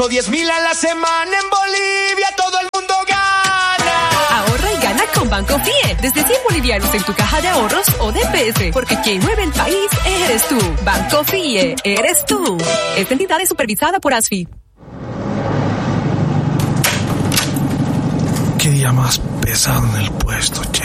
eso 10,000 a la semana en Bolivia, todo el mundo gana. Ahorra y gana con Banco FIE. Desde 100 bolivianos en tu caja de ahorros o DPS, porque quien mueve el país eres tú. Banco FIE, eres tú. Esta entidad es supervisada por ASFI. Qué día más pesado en el puesto, che.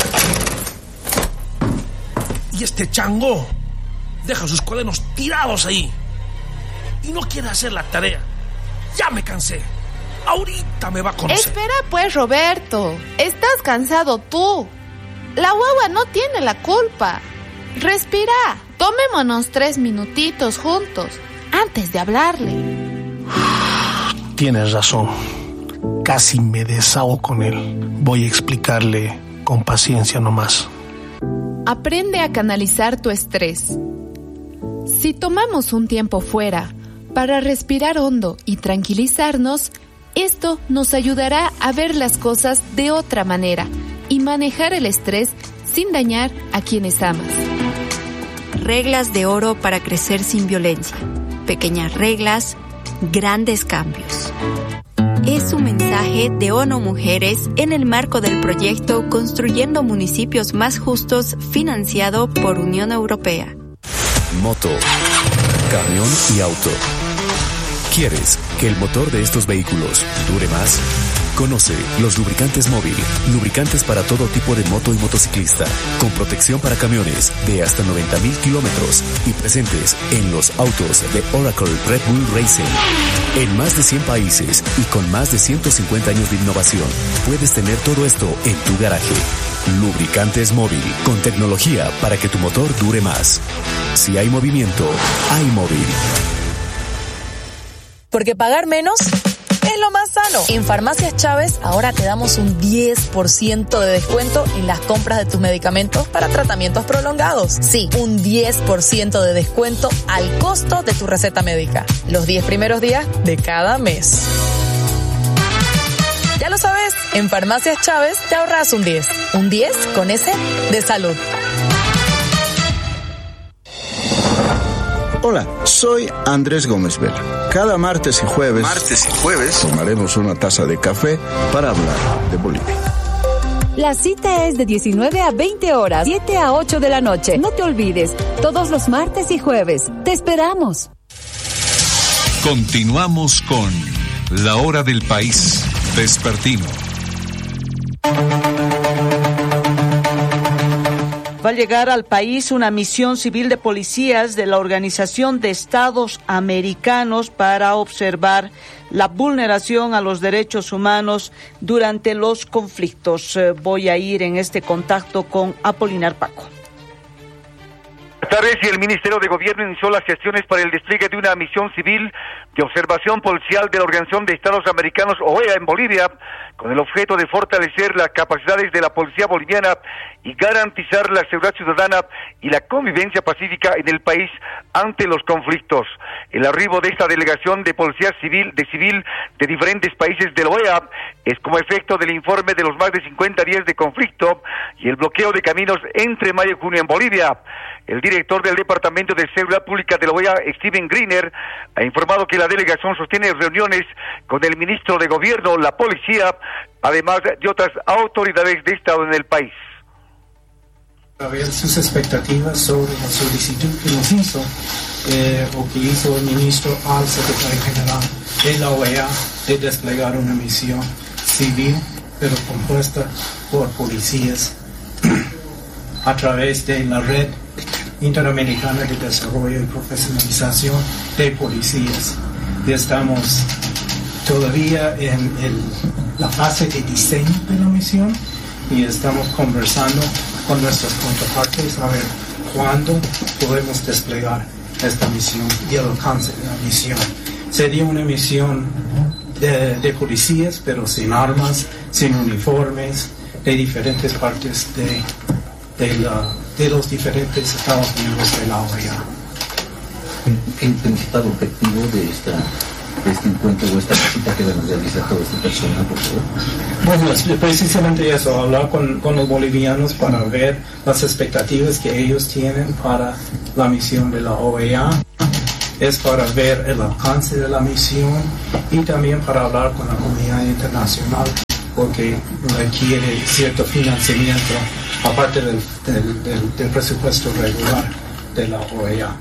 Y este chango deja sus cuadernos tirados ahí y no quiere hacer la tarea. Ya me cansé. Ahorita me va a conocer. Espera pues, Roberto. Estás cansado tú. La guagua no tiene la culpa. Respira. Tomémonos 3 minutitos juntos antes de hablarle. Tienes razón. Casi me desahogo con él. Voy a explicarle con paciencia nomás. Aprende a canalizar tu estrés. Si tomamos un tiempo fuera para respirar hondo y tranquilizarnos, esto nos ayudará a ver las cosas de otra manera y manejar el estrés sin dañar a quienes amas. Reglas de oro para crecer sin violencia. Pequeñas reglas, grandes cambios. Es un mensaje de ONU Mujeres en el marco del proyecto Construyendo Municipios Más Justos, financiado por Unión Europea. Moto, camión y auto. ¿Quieres que el motor de estos vehículos dure más? Conoce los lubricantes móvil, lubricantes para todo tipo de moto y motociclista, con protección para camiones de hasta 90,000 kilómetros y presentes en los autos de Oracle Red Bull Racing. En más de 100 países y con más de 150 años de innovación, puedes tener todo esto en tu garaje. Lubricantes móvil, con tecnología para que tu motor dure más. Si hay movimiento, hay móvil. Porque pagar menos es lo más sano. En Farmacias Chávez ahora te damos un 10% de descuento en las compras de tus medicamentos para tratamientos prolongados. Sí, un 10% de descuento al costo de tu receta médica. Los 10 primeros días de cada mes. Ya lo sabes, en Farmacias Chávez te ahorras un 10. Un 10 con S de salud. Hola, soy Andrés Gómez Vela. Cada martes y jueves tomaremos una taza de café para hablar de Bolivia. La cita es de 19 a 20 horas, 7 a 8 de la noche. No te olvides, todos los martes y jueves. Te esperamos. Continuamos con La Hora del País Vespertino. Va a llegar al país una misión civil de policías de la Organización de Estados Americanos para observar la vulneración a los derechos humanos durante los conflictos. Voy a ir en este contacto con Apolinar Paco. Esta vez el Ministerio de Gobierno inició las gestiones para el despliegue de una misión civil de observación policial de la Organización de Estados Americanos, OEA, en Bolivia, con el objeto de fortalecer las capacidades de la policía boliviana y garantizar la seguridad ciudadana y la convivencia pacífica en el país ante los conflictos. El arribo de esta delegación de policía civil de diferentes países de la OEA es como efecto del informe de los más de 50 días de conflicto y el bloqueo de caminos entre mayo y junio en Bolivia. El director del Departamento de Seguridad Pública de la OEA, Steven Greener, ha informado que la delegación sostiene reuniones con el ministro de Gobierno, la policía, además de otras autoridades de Estado en el país. A ver sus expectativas sobre la solicitud que nos hizo, o que hizo el ministro al secretario general de la OEA de desplegar una misión civil, pero compuesta por policías a través de la Red Interamericana de Desarrollo y Profesionalización de Policías. Y estamos todavía en la fase de diseño de la misión y estamos conversando con nuestras contrapartes a ver cuándo podemos desplegar esta misión y el alcance de la misión. Sería una misión de policías, pero sin armas, sin uniformes, de diferentes partes de los diferentes Estados miembros de la OEA. ¿Qué es el principal objetivo de este encuentro o esta visita que van a realizar toda esta persona, por favor? Bueno, es precisamente eso, hablar con los bolivianos para ver las expectativas que ellos tienen para la misión de la OEA es para ver el alcance de la misión y también para hablar con la comunidad internacional, porque requiere cierto financiamiento aparte del presupuesto regular de la OEA.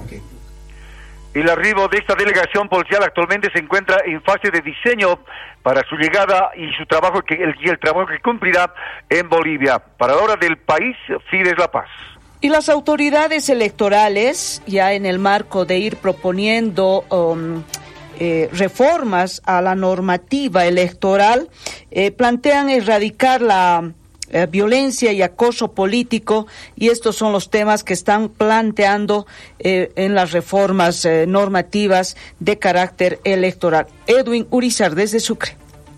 El arribo de esta delegación policial actualmente se encuentra en fase de diseño para su llegada y su trabajo el trabajo que cumplirá en Bolivia. Para la hora del país, Fides La Paz. Y las autoridades electorales, ya en el marco de ir proponiendo reformas a la normativa electoral, plantean erradicar la violencia y acoso político, y estos son los temas que están planteando en las reformas normativas de carácter electoral. Edwin Urizar, desde Sucre.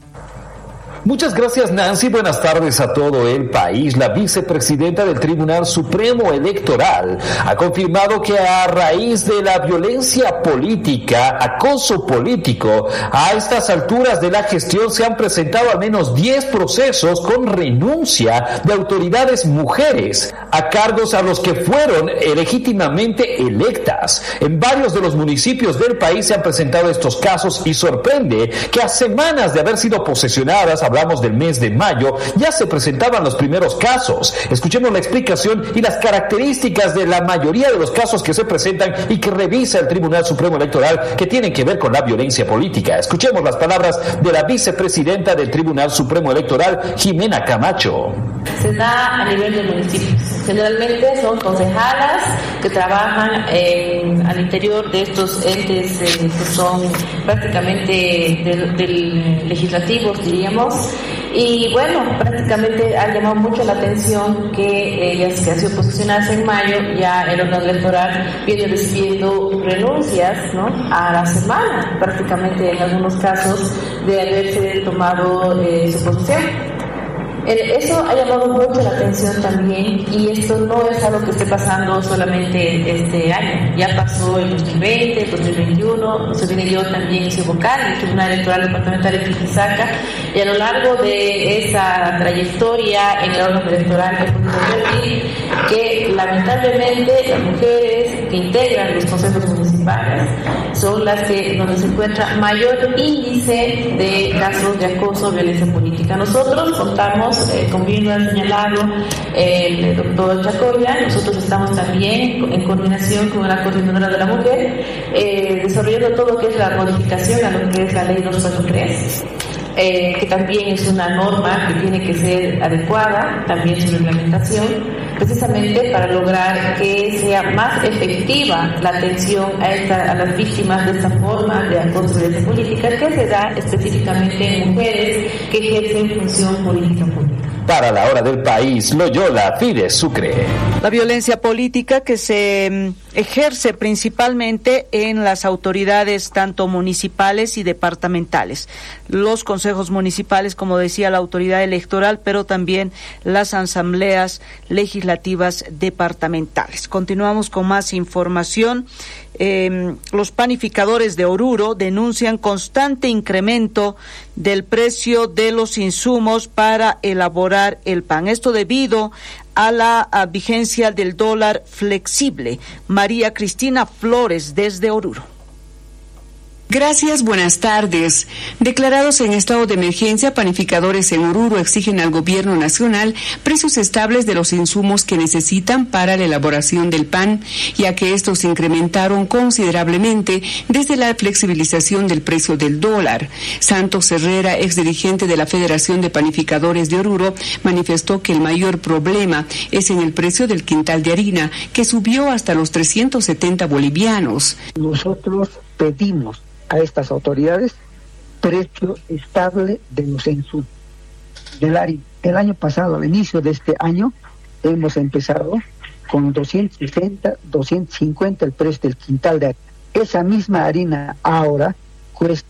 Muchas gracias, Nancy. Buenas tardes a todo el país. La vicepresidenta del Tribunal Supremo Electoral ha confirmado que a raíz de la violencia política, acoso político, a estas alturas de la gestión se han presentado al menos 10 procesos con renuncia de autoridades mujeres a cargos a los que fueron legítimamente electas. En varios de los municipios del país se han presentado estos casos y sorprende que a semanas de haber sido posesionadas, hablamos del mes de mayo, ya se presentaban los primeros casos. Escuchemos la explicación y las características de la mayoría de los casos que se presentan y que revisa el Tribunal Supremo Electoral que tienen que ver con la violencia política. Escuchemos las palabras de la vicepresidenta del Tribunal Supremo Electoral, Jimena Camacho. Se da a nivel de municipios. Generalmente son concejalas que trabajan al interior de estos entes que son prácticamente del legislativos, diríamos. Y bueno, prácticamente ha llamado mucho la atención que ellas que han sido posicionadas en mayo, ya el órgano electoral viene recibiendo renuncias, ¿no?, a la semana, prácticamente en algunos casos de haberse tomado su posición. Eso ha llamado mucho la atención también, y esto no es algo que esté pasando solamente este año, ya pasó el 2020, el 2021, se viene yo también hice vocal en el Tribunal Electoral Departamental de Chuquisaca, y a lo largo de esa trayectoria en el órgano electoral he podido ver que lamentablemente las mujeres que integran los consejos municipales son las que donde se encuentra mayor índice de casos de acoso o violencia política. Nosotros contamos, como bien lo ha señalado el doctor Chacoya, nosotros estamos también en coordinación con la Coordinadora de la Mujer, desarrollando todo lo que es la modificación a lo que es la Ley 243. Que también es una norma que tiene que ser adecuada, también su reglamentación, precisamente para lograr que sea más efectiva la atención a las víctimas de esta forma de acoso y violencia política que se da específicamente en mujeres que ejercen función política pública. Para la hora del país, Loyola, Fides, Sucre. La violencia política que se ejerce principalmente en las autoridades tanto municipales y departamentales. Los consejos municipales, como decía la autoridad electoral, pero también las asambleas legislativas departamentales. Continuamos con más información. Los panificadores de Oruro denuncian constante incremento del precio de los insumos para elaborar el pan. Esto debido a la vigencia del dólar flexible. María Cristina Flores, desde Oruro. Gracias, buenas tardes. Declarados en estado de emergencia, panificadores en Oruro exigen al gobierno nacional precios estables de los insumos que necesitan para la elaboración del pan, ya que estos incrementaron considerablemente desde la flexibilización del precio del dólar. Santos Herrera, exdirigente de la Federación de Panificadores de Oruro, manifestó que el mayor problema es en el precio del quintal de harina, que subió hasta los 370 bolivianos. Nosotros pedimos a estas autoridades precio estable de los insumos del harina. El año pasado, al inicio de este año, hemos empezado con 260, 250 el precio del quintal de harina. Esa misma harina ahora cuesta